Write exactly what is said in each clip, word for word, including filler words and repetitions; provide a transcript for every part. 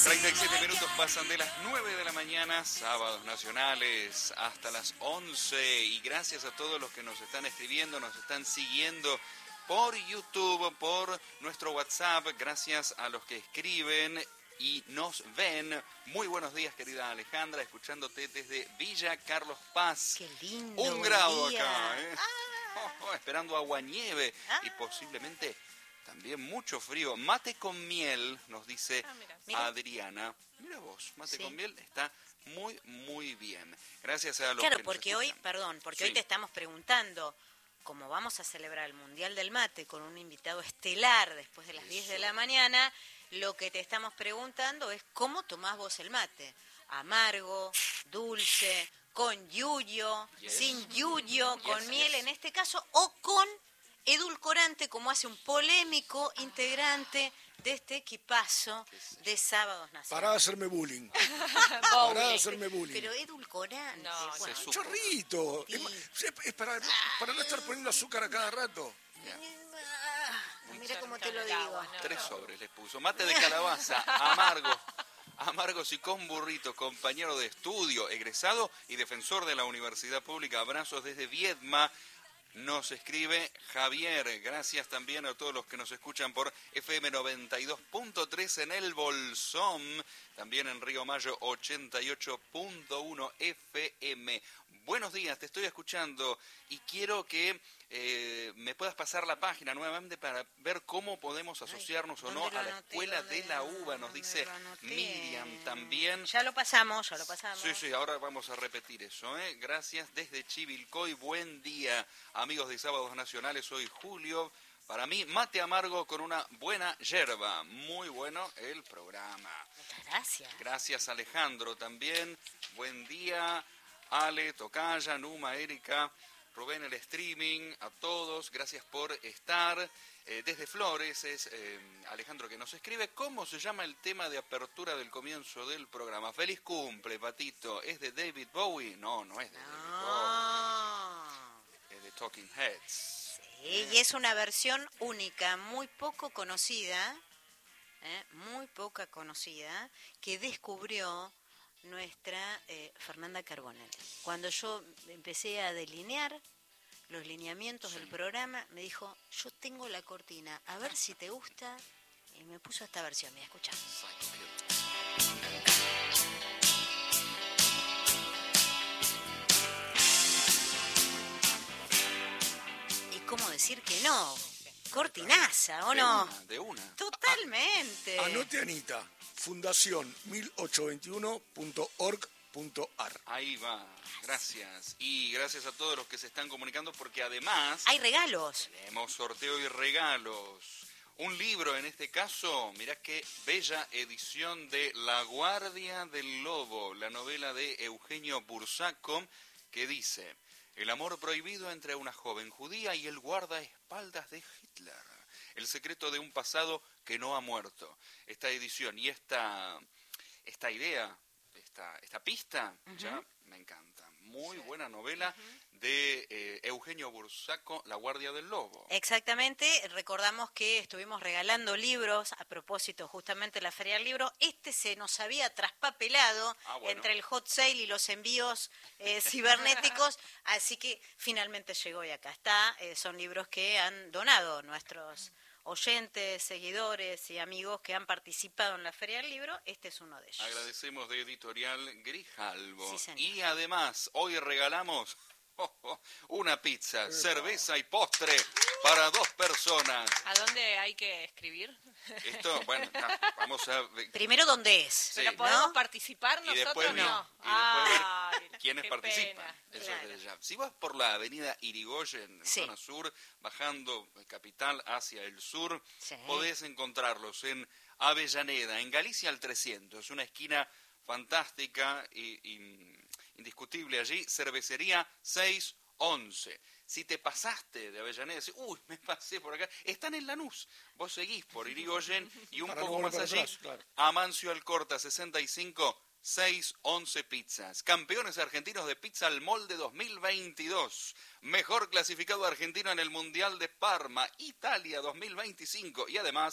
treinta y siete minutos pasan de las nueve de la mañana, sábados nacionales, hasta las once. Y gracias a todos los que nos están escribiendo, nos están siguiendo por YouTube, por nuestro WhatsApp. Gracias a los que escriben y nos ven. Muy buenos días, querida Alejandra, escuchándote desde Villa Carlos Paz. Qué lindo. Un grado día. acá, ¿eh? Ah. Oh, oh, esperando aguanieve ah. y posiblemente también mucho frío. Mate con miel, nos dice ah, mira. Mira. Adriana. Mira vos, mate sí. con miel está muy, muy bien. Gracias a los claro, que porque nos hoy, perdón, porque sí. hoy te estamos preguntando, como vamos a celebrar el Mundial del Mate con un invitado estelar después de las Eso. diez de la mañana, lo que te estamos preguntando es cómo tomás vos el mate. Amargo, dulce, con yuyo, yes. sin yuyo, yes, con yes. miel en este caso, o con edulcorante, como hace un polémico integrante de este equipazo de Sábados Nacionales. Para hacerme bullying. Para hacerme bullying. Pero edulcorante. No, bueno. Un chorrito. Sí. Es, es para, para no estar poniendo azúcar a cada rato. Ya. Mira cómo te lo digo. Tres sobres les puso. Mate de calabaza, amargo. Amargos y con burrito, compañero de estudio, egresado y defensor de la Universidad Pública. Abrazos desde Viedma. Nos escribe Javier. Gracias también a todos los que nos escuchan por F M noventa y dos punto tres en El Bolsón. También en Río Mayo ochenta y ocho punto uno F M. Buenos días, te estoy escuchando y quiero que eh, me puedas pasar la página nuevamente para ver cómo podemos asociarnos Ay, o no a la anoté, Escuela de la Uva, nos dice Miriam también. Ya lo pasamos, ya lo pasamos. Sí, sí, ahora vamos a repetir eso, ¿eh? Gracias desde Chivilcoy, buen día, amigos de Sábados Nacionales, soy Julio. Para mí, mate amargo con una buena yerba. Muy bueno el programa. Muchas gracias. Gracias, Alejandro, también. Buen día. Ale, Tocaya, Numa, Erika, Rubén, el streaming, a todos, gracias por estar. Eh, desde Flores es eh, Alejandro que nos escribe. ¿Cómo se llama el tema de apertura del comienzo del programa? Feliz cumple, Patito. ¿Es de David Bowie? No, no es de no. David Bowie. Es de Talking Heads. Sí, eh. y es una versión única, muy poco conocida, eh, muy poca conocida, que descubrió nuestra eh, Fernanda Carbonell. Cuando yo empecé a delinear los lineamientos sí. del programa, me dijo, yo tengo la cortina, a ver si te gusta, y me puso esta versión, mira, escuchá. ¿Y cómo decir que no? Cortinaza, ¿o de no? Una, de una. Totalmente. A, anote, Anita. Fundación mil ochocientos veintiuno punto org punto ar. Ahí va, gracias. Y gracias a todos los que se están comunicando porque además... hay regalos. Tenemos sorteo y regalos. Un libro en este caso, mirá qué bella edición de La Guardia del Lobo, la novela de Eugenio Bursaco, que dice: el amor prohibido entre una joven judía y el guardaespaldas de Hitler. El secreto de un pasado que no ha muerto. Esta edición y esta, esta idea, esta, esta pista, uh-huh. ya me encanta. Muy sí. buena novela uh-huh. de eh, Eugenio Bursaco, La Guardia del Lobo. Exactamente, recordamos que estuvimos regalando libros a propósito justamente de la Feria del Libro. Este se nos había traspapelado ah, bueno. entre el hot sale y los envíos eh, cibernéticos, así que finalmente llegó y acá está. Eh, son libros que han donado nuestros oyentes, seguidores y amigos que han participado en la Feria del Libro. Este es uno de ellos. Agradecemos de Editorial Grijalbo. Sí, y además, hoy regalamos oh, oh, una pizza, Epa. cerveza y postre para dos personas. ¿A dónde hay que escribir? Esto, bueno, no, vamos a... Primero, ¿dónde es? Sí. ¿Pero podemos ¿no? participar nosotros? Y después, no. no. Y ah, después ver quiénes participan. Pena. Eso Claro. es ya. Si vas por la avenida Irigoyen, en sí. zona sur, bajando Capital hacia el sur, sí. podés encontrarlos en Avellaneda, en Galicia al trescientos, una esquina fantástica y, y indiscutible allí, cervecería seiscientos once. Si te pasaste de Avellaneda, decís, uy, me pasé por acá, están en Lanús. Vos seguís por Irigoyen y un Para poco no más allí, atrás, claro. Amancio Alcorta, sesenta y cinco, seiscientos once Pizzas. Campeones argentinos de pizza al molde dos mil veintidós. Mejor clasificado argentino en el Mundial de Parma, Italia dos mil veinticinco. Y además,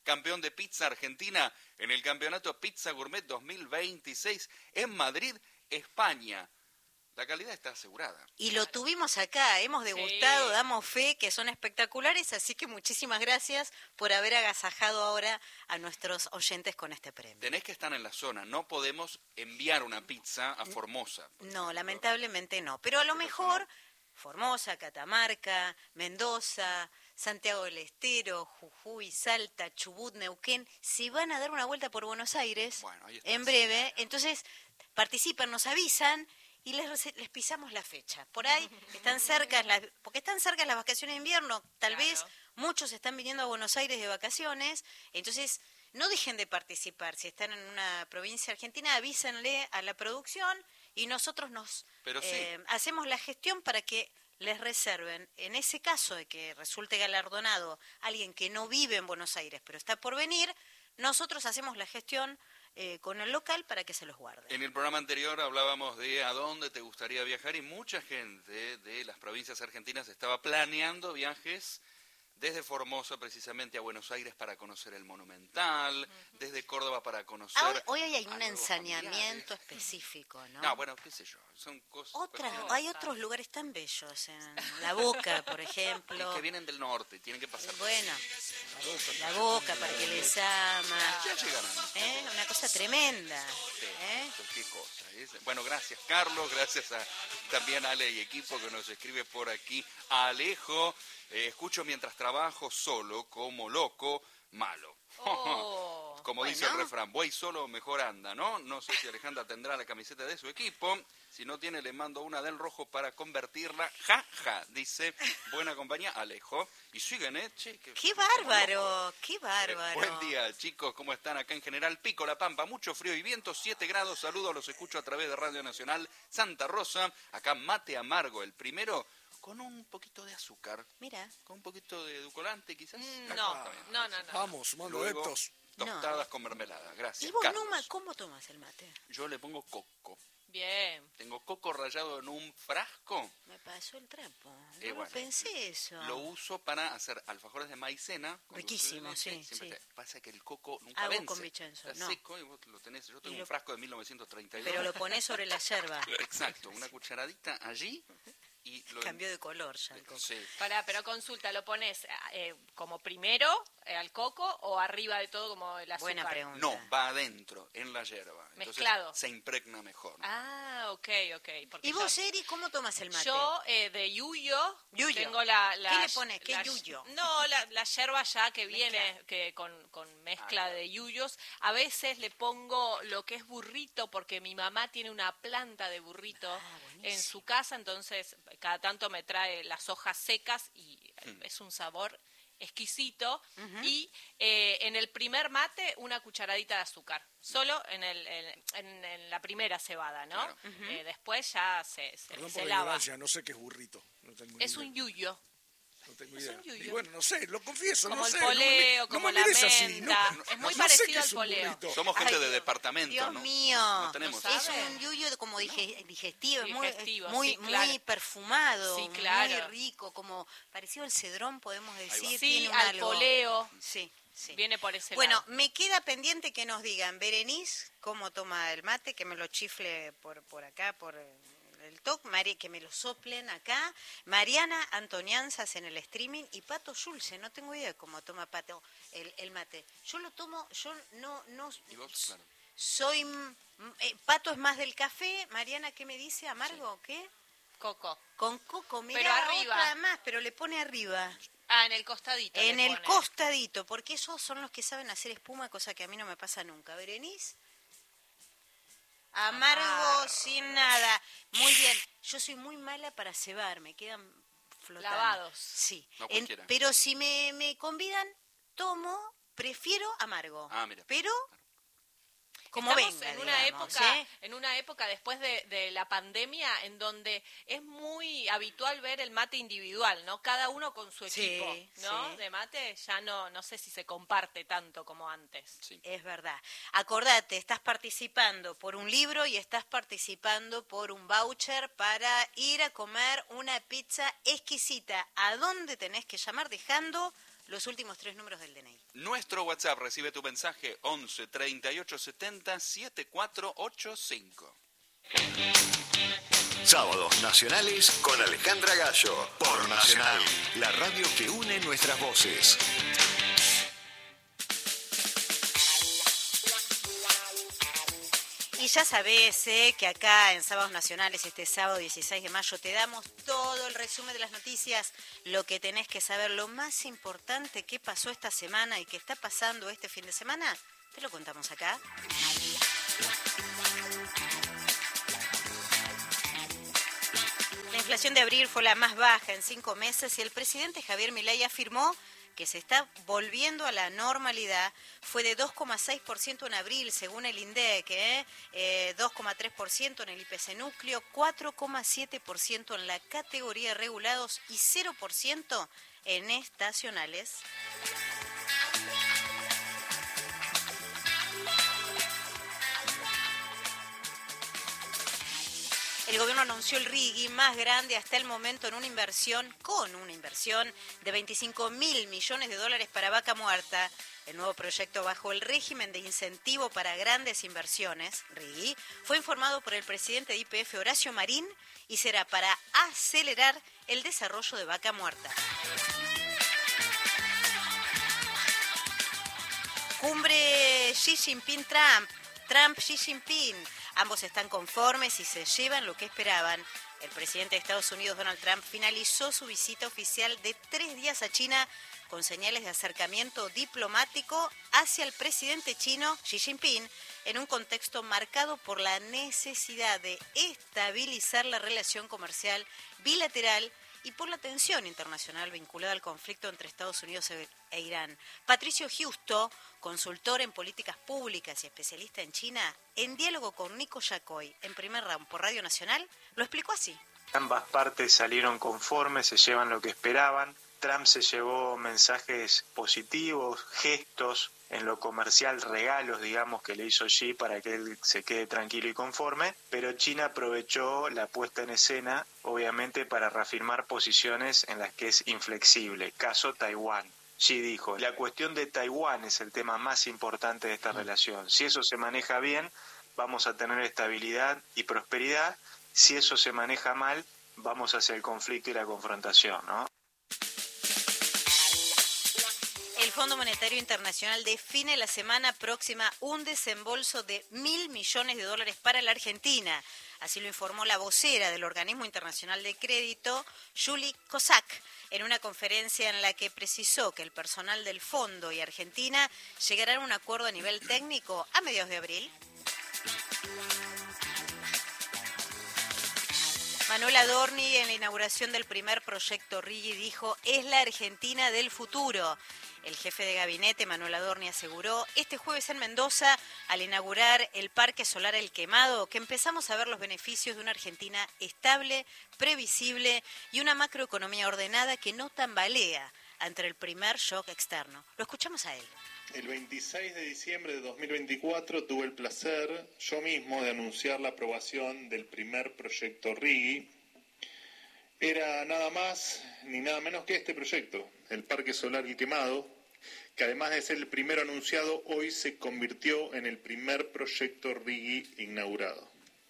campeón de pizza argentina en el Campeonato Pizza Gourmet dos mil veintiséis en Madrid, España. La calidad está asegurada. Y lo tuvimos acá, hemos degustado, sí. Damos fe que son espectaculares, así que muchísimas gracias por haber agasajado ahora a nuestros oyentes con este premio. Tenés que estar en la zona, no podemos enviar una pizza a Formosa. No, lamentablemente no, pero a lo mejor Formosa, Catamarca, Mendoza, Santiago del Estero, Jujuy, Salta, Chubut, Neuquén, se van a dar una vuelta por Buenos Aires bueno, en breve, entonces participan, nos avisan y les, les pisamos la fecha. Por ahí están cerca, las, porque están cerca las vacaciones de invierno, tal claro. vez muchos están viniendo a Buenos Aires de vacaciones, entonces no dejen de participar. Si están en una provincia argentina, avísenle a la producción y nosotros nos Pero sí. eh, hacemos la gestión para que les reserven. En ese caso de que resulte galardonado alguien que no vive en Buenos Aires, pero está por venir, nosotros hacemos la gestión Eh, con el local para que se los guarde. En el programa anterior hablábamos de a dónde te gustaría viajar y mucha gente de las provincias argentinas estaba planeando viajes desde Formosa precisamente a Buenos Aires para conocer el Monumental, uh-huh. desde Córdoba para conocer... Ah, hoy, hoy hay un ensañamiento específico, ¿no? No, bueno, qué sé yo, son cosas... Otras, hay otros lugares tan bellos, en La Boca, por ejemplo. Y que vienen del norte, tienen que pasar... Bueno, La Boca, Parque Lezama... Ya llegarán. ¿Eh? Una cosa tremenda. Sí, ¿eh? Qué cosa. ¿eh? Bueno, gracias Carlos, gracias a también a Ale y equipo que nos escribe por aquí. A Alejo... Eh, escucho mientras trabajo solo, como loco, malo. Oh, como bueno. dice el refrán, voy solo, mejor anda, ¿no? No sé si Alejandra tendrá la camiseta de su equipo. Si no tiene, le mando una del rojo para convertirla. Ja, ja, dice, buena compañía, Alejo. Y siguen, ¿eh? Che, que, ¡Qué bárbaro! ¡Qué bárbaro! Eh, buen día, chicos, ¿cómo están acá en General Pico, La Pampa? Mucho frío y viento, siete grados. Saludos, los escucho a través de Radio Nacional Santa Rosa. Acá mate amargo, el primero... con un poquito de azúcar. Mira. Con un poquito de edulcorante, quizás. Mm, no, no, no, no. Vamos, sumando adeptos. Tostadas no. con mermelada, gracias. ¿Y vos, Carlos. Numa, cómo tomas el mate? Yo le pongo coco. Bien. Tengo coco rallado en un frasco. Me pasó el trapo. No eh, bueno, pensé eso. Lo uso para hacer alfajores de maicena. Riquísimo, sí, sí. Te... Pasa que el coco nunca Hago vence. con Vicenzo, Está no. seco y vos lo tenés. Yo tengo lo... un frasco de mil novecientos treinta y dos. Pero lo ponés sobre la yerba. Exacto, una cucharadita allí. Y lo... Cambió de color ya el coco. Sí. Pará, pero consulta, ¿lo pones eh, como primero eh, al coco o arriba de todo como el azúcar? Buena pregunta. No, va adentro, en la yerba. Entonces, mezclado. Se impregna mejor. Ah, ok, ok. ¿Y vos, yo, Eri, cómo tomas el mate? Yo eh, de yuyo, yuyo. Tengo la, la... ¿Qué le pones? ¿Qué la, yuyo? No, la, la yerba ya que viene que con, con mezcla ah, de yuyos. A veces le pongo lo que es burrito porque mi mamá tiene una planta de burrito ah, en su casa, entonces cada tanto me trae las hojas secas y hmm. es un sabor exquisito. Uh-huh. Y eh, en el primer mate una cucharadita de azúcar, solo en, el, en, en, en la primera cebada, ¿no? Claro. Uh-huh. eh, después ya se, se, Perdón se por lava. Ignorancia, no sé qué es burrito. No tengo es idea. un yuyo. No tengo es idea. Un yuyo. Y bueno, no sé, lo confieso, como no el sé. poleo, no me, como no me la menta. menta. No, es muy no parecido sé al poleo. Somos gente Ay, de departamento, Dios ¿no? mío. No tenemos. ¿No es un yuyo como dige, digestivo, digestivo, muy, sí, muy, claro. muy perfumado, sí, claro. muy rico, como parecido al cedrón, podemos decir. Sí, tiene al algo. poleo. Sí. Sí. Viene por ese bueno, lado. me queda pendiente que nos digan, Berenice, cómo toma el mate, que me lo chifle por, por acá, por el toque, Mari, que me lo soplen acá. Mariana Antonianzas en el streaming y Pato Schulze, no tengo idea de cómo toma Pato el, el mate. Yo lo tomo, yo no, no ¿Y vos? Claro. soy, eh, Pato es más del café, Mariana, ¿qué me dice? ¿Amargo o qué? Coco. Con coco, mira, pero arriba. Otra más, pero le pone arriba. Ah, en el costadito. En el pone. costadito, porque esos son los que saben hacer espuma, cosa que a mí no me pasa nunca. Berenice, amargo, Amargo. sin nada. Muy bien, yo soy muy mala para cebar, me quedan flotando. Lavados. Sí, no en, pero si me, me convidan, tomo, prefiero amargo. Ah, mira. Pero... como Estamos venga, en una digamos, época, ¿eh? en una época después de, de la pandemia en donde es muy habitual ver el mate individual, ¿no? Cada uno con su equipo, sí, ¿no? Sí. De mate ya no, no sé si se comparte tanto como antes. Sí. Es verdad. Acordate, estás participando por un libro y estás participando por un voucher para ir a comer una pizza exquisita. ¿A dónde tenés que llamar? Dejando los últimos tres números del D N I. Nuestro WhatsApp recibe tu mensaje once treinta y ocho setenta setenta y cuatro ochenta y cinco. Sábados nacionales con Alejandra Gallo por Nacional, la radio que une nuestras voces. Y ya sabés eh, que acá en Sábados Nacionales, este sábado dieciséis de mayo, te damos todo el resumen de las noticias, lo que tenés que saber, lo más importante que pasó esta semana y que está pasando este fin de semana, te lo contamos acá. La inflación de abril fue la más baja en cinco meses y el presidente Javier Milei afirmó que se está volviendo a la normalidad. Fue de dos coma seis por ciento en abril, según el INDEC, ¿eh? Eh, dos coma tres por ciento en el I P C núcleo, cuatro coma siete por ciento en la categoría regulados y cero por ciento en estacionales. El gobierno anunció el RIGI más grande hasta el momento en una inversión, con una inversión de veinticinco mil millones de dólares para Vaca Muerta. El nuevo proyecto bajo el régimen de incentivo para grandes inversiones, RIGI, fue informado por el presidente de Y P F, Horacio Marín, y será para acelerar el desarrollo de Vaca Muerta. Cumbre Xi Jinping-Trump. Trump-Xi Jinping. Ambos están conformes y se llevan lo que esperaban. El presidente de Estados Unidos, Donald Trump, finalizó su visita oficial de tres días a China con señales de acercamiento diplomático hacia el presidente chino, Xi Jinping, en un contexto marcado por la necesidad de estabilizar la relación comercial bilateral y por la tensión internacional vinculada al conflicto entre Estados Unidos e Irán. Patricio Giusto, consultor en políticas públicas y especialista en China, en diálogo con Nico Yacoy, en Primer Round por Radio Nacional, lo explicó así. Ambas partes salieron conformes, se llevan lo que esperaban. Trump se llevó mensajes positivos, gestos, en lo comercial, regalos, digamos, que le hizo Xi para que él se quede tranquilo y conforme, pero China aprovechó la puesta en escena, obviamente, para reafirmar posiciones en las que es inflexible. Caso Taiwán. Xi dijo, la cuestión de Taiwán es el tema más importante de esta relación. Si eso se maneja bien, vamos a tener estabilidad y prosperidad. Si eso se maneja mal, vamos hacia el conflicto y la confrontación, ¿no? El Fondo Monetario Internacional define la semana próxima un desembolso de mil millones de dólares para la Argentina. Así lo informó la vocera del Organismo Internacional de Crédito, Julie Kozak, en una conferencia en la que precisó que el personal del fondo y Argentina llegarán a un acuerdo a nivel técnico a mediados de abril. Manuel Adorni, en la inauguración del primer proyecto RIGI, dijo, es la Argentina del futuro. El jefe de gabinete, Manuel Adorni, aseguró este jueves en Mendoza, al inaugurar el Parque Solar El Quemado, que empezamos a ver los beneficios de una Argentina estable, previsible y una macroeconomía ordenada que no tambalea ante el primer shock externo. Lo escuchamos a él. El veintiséis de diciembre de dos mil veinticuatro tuve el placer yo mismo de anunciar la aprobación del primer proyecto RIGI. Era nada más ni nada menos que este proyecto, el Parque Solar El Quemado, que además de ser el primero anunciado, hoy se convirtió en el primer proyecto RIGI inaugurado.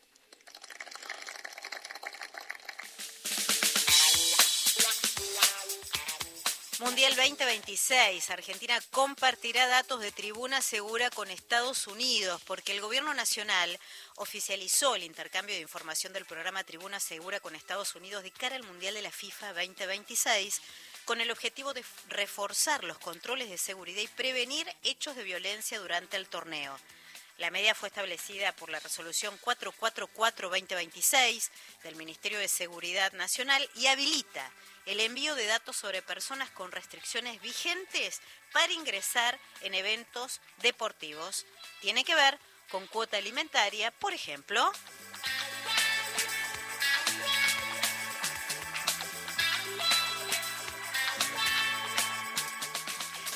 Mundial veinte veintiséis. Argentina compartirá datos de tribuna segura con Estados Unidos porque el gobierno nacional oficializó el intercambio de información del programa Tribuna Segura con Estados Unidos de cara al Mundial de la FIFA veinte veintiséis con el objetivo de reforzar los controles de seguridad y prevenir hechos de violencia durante el torneo. La medida fue establecida por la resolución cuatrocientos cuarenta y cuatro barra veinte veintiséis del Ministerio de Seguridad Nacional y habilita el envío de datos sobre personas con restricciones vigentes para ingresar en eventos deportivos. Tiene que ver con cuota alimentaria, por ejemplo.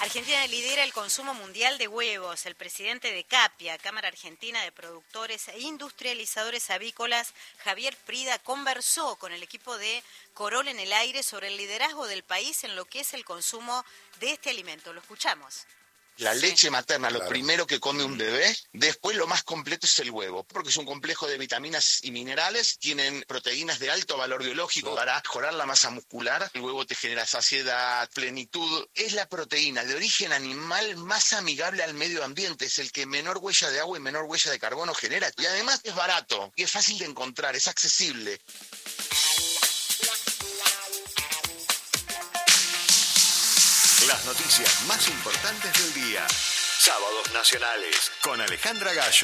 Argentina lidera el consumo mundial de huevos. El presidente de CAPIA, Cámara Argentina de Productores e Industrializadores Avícolas, Javier Prida, conversó con el equipo de Corol en el Aire sobre el liderazgo del país en lo que es el consumo de este alimento. Lo escuchamos. La leche materna, lo Claro. primero que come un bebé, después lo más completo es el huevo, porque es un complejo de vitaminas y minerales, tienen proteínas de alto valor biológico para mejorar la masa muscular, el huevo te genera saciedad, plenitud, es la proteína de origen animal más amigable al medio ambiente, es el que menor huella de agua y menor huella de carbono genera, y además es barato, y es fácil de encontrar, es accesible. Las noticias más importantes del día. Sábados Nacionales con Alejandra Gallo.